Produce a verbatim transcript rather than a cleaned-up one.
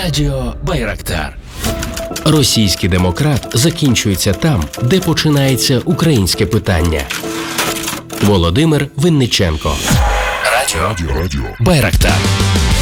Радіо Байрактар. Російський демократ закінчується там, де починається українське питання. Володимир Винниченко. Радіо, Радіо. Байрактар.